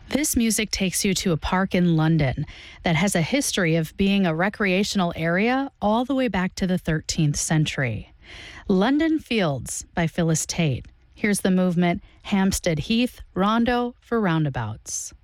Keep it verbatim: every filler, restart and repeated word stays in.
This music takes you to a park in London that has a history of being a recreational area all the way back to the thirteenth century. London Fields by Phyllis Tate. Here's the movement Hampstead Heath Rondo for Roundabouts.